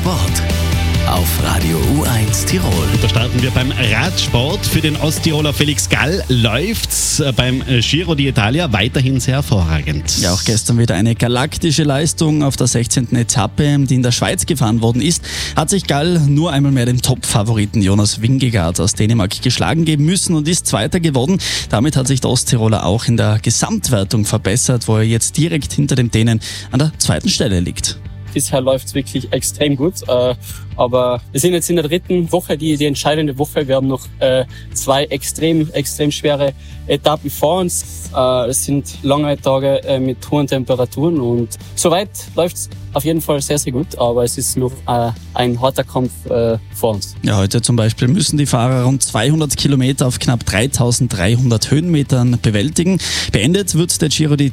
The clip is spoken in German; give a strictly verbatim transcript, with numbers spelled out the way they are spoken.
Sport auf Radio U eins Tirol. Da starten wir beim Radsport. Für den Osttiroler Felix Gall läuft's beim Giro d'Italia weiterhin sehr hervorragend. Ja, auch gestern wieder eine galaktische Leistung auf der sechzehnten Etappe, die in der Schweiz gefahren worden ist, hat sich Gall nur einmal mehr dem Top-Favoriten Jonas Vingegaard aus Dänemark geschlagen geben müssen und ist Zweiter geworden. Damit hat sich der Osttiroler auch in der Gesamtwertung verbessert, wo er jetzt direkt hinter dem Dänen an der zweiten Stelle liegt. Bisher läuft es wirklich extrem gut, äh, aber wir sind jetzt in der dritten Woche, die, die entscheidende Woche. Wir haben noch äh, zwei extrem, extrem schwere Etappen vor uns. Äh, es sind lange Tage äh, mit hohen Temperaturen und soweit läuft es auf jeden Fall sehr, sehr gut, aber es ist noch äh, ein harter Kampf äh, vor uns. Ja, heute zum Beispiel müssen die Fahrer rund zweihundert Kilometer auf knapp dreitausenddreihundert Höhenmetern bewältigen. Beendet wird der Giro d'Italia